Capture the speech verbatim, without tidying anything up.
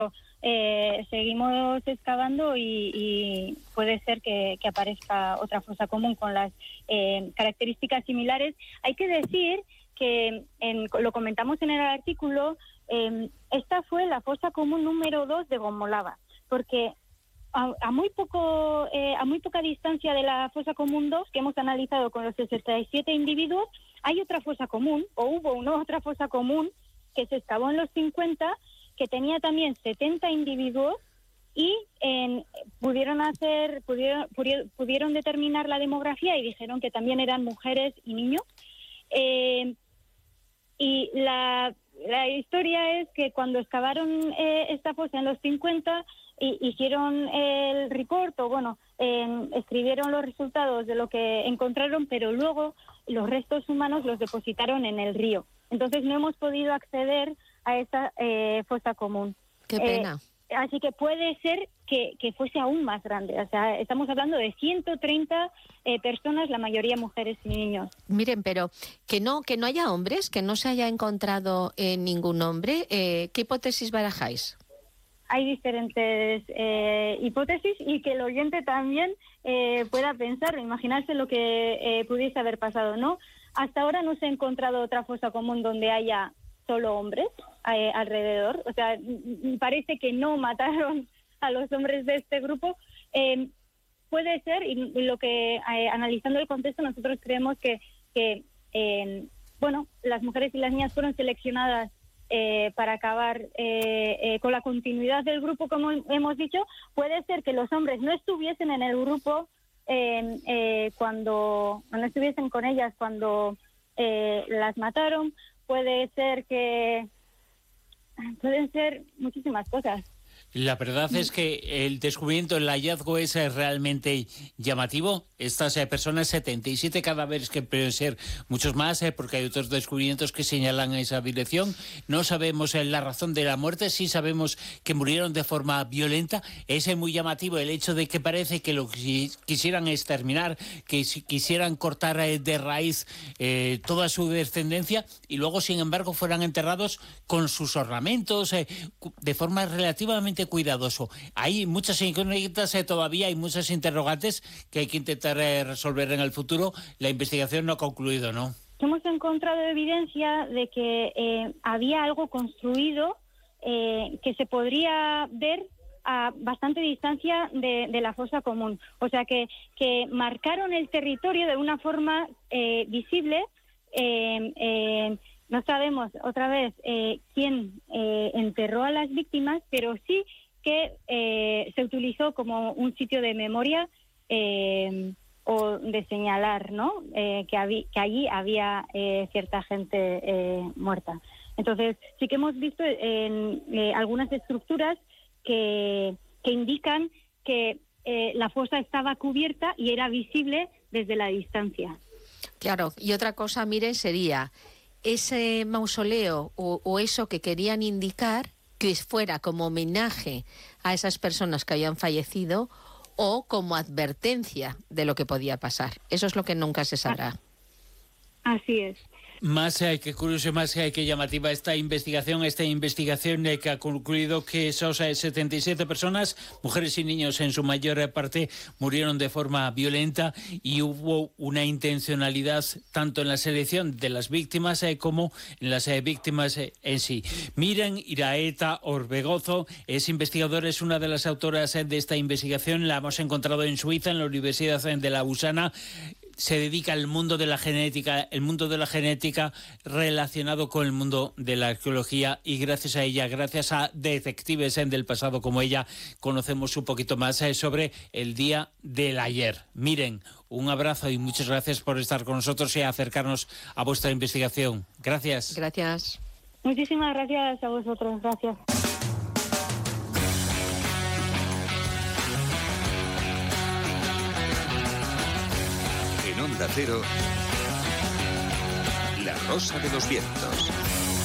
eh, seguimos excavando y, y puede ser que, que aparezca otra fosa común con las eh, características similares. Hay que decir que, en, lo comentamos en el artículo, eh, esta fue la fosa común número dos de Gomolava, porque a, a muy poco eh, a muy poca distancia de la fosa común dos, que hemos analizado con los sesenta y siete individuos, hay otra fosa común, o hubo una otra fosa común, que se excavó en los cincuenta, que tenía también setenta individuos y en, pudieron hacer pudieron, pudieron determinar la demografía y dijeron que también eran mujeres y niños. Eh, y la, la historia es que cuando excavaron eh, esta fosa en los cincuenta, y, hicieron el report, o bueno, eh, escribieron los resultados de lo que encontraron, pero luego los restos humanos los depositaron en el río. Entonces no hemos podido acceder a esta eh, fosa común. Qué pena. Eh, así que puede ser que, que fuese aún más grande. O sea, estamos hablando de ciento treinta eh, personas, la mayoría mujeres y niños. Miren, pero que no que no haya hombres, que no se haya encontrado eh, ningún hombre, eh, ¿qué hipótesis barajáis? Hay diferentes eh, hipótesis y que el oyente también eh, pueda pensar, imaginarse lo que eh, pudiese haber pasado, ¿no? Hasta ahora no se ha encontrado otra fosa común donde haya solo hombres eh, alrededor. O sea, parece que no mataron a los hombres de este grupo. Eh, puede ser, y lo que eh, analizando el contexto, nosotros creemos que, que eh, bueno, las mujeres y las niñas fueron seleccionadas Eh, para acabar eh, eh, con la continuidad del grupo, como hemos dicho. Puede ser que los hombres no estuviesen en el grupo eh, eh, cuando no estuviesen con ellas cuando eh, las mataron. Puede ser que pueden ser muchísimas cosas. La verdad es que el descubrimiento, el hallazgo es realmente llamativo. Estas eh, personas, setenta y siete cadáveres, que pueden ser muchos más, eh, porque hay otros descubrimientos que señalan esa dirección. No sabemos eh, la razón de la muerte, sí sabemos que murieron de forma violenta. Es eh, muy llamativo el hecho de que parece que lo quisieran exterminar, que quisieran cortar eh, de raíz eh, toda su descendencia, y luego, sin embargo, fueran enterrados con sus ornamentos eh, de forma relativamente cuidadoso. Hay muchas incógnitas eh, todavía, hay muchas interrogantes que hay que intentar eh, resolver en el futuro. La investigación no ha concluido, ¿no? Hemos encontrado evidencia de que eh, había algo construido eh, que se podría ver a bastante distancia de, de la fosa común. O sea, que, que marcaron el territorio de una forma eh, visible. Eh, eh, No sabemos, otra vez, eh, quién eh, enterró a las víctimas, pero sí que eh, se utilizó como un sitio de memoria eh, o de señalar, ¿no? Eh, que, habí, que allí había eh, cierta gente eh, muerta. Entonces, sí que hemos visto en eh, algunas estructuras que, que indican que eh, la fosa estaba cubierta y era visible desde la distancia. Claro, y otra cosa, mire, sería ese mausoleo o, o eso que querían indicar, que fuera como homenaje a esas personas que habían fallecido o como advertencia de lo que podía pasar. Eso es lo que nunca se sabrá. Así es. Más eh, que curioso, más eh, que llamativa esta investigación, esta investigación eh, que ha concluido que esos eh, setenta y siete personas, mujeres y niños en su mayor eh, parte, murieron de forma violenta, y hubo una intencionalidad tanto en la selección de las víctimas eh, como en las eh, víctimas eh, en sí. Miren Iraeta Orbegozo es investigadora, es una de las autoras eh, de esta investigación. La hemos encontrado en Suiza, en la Universidad de Lausana. Se dedica al mundo de la genética, el mundo de la genética relacionado con el mundo de la arqueología, y gracias a ella, gracias a detectives del pasado como ella, conocemos un poquito más sobre el día del ayer. Miren, un abrazo y muchas gracias por estar con nosotros y acercarnos a vuestra investigación. Gracias. Gracias. Muchísimas gracias a vosotros. Gracias. En Onda Cero, La Rosa de los Vientos.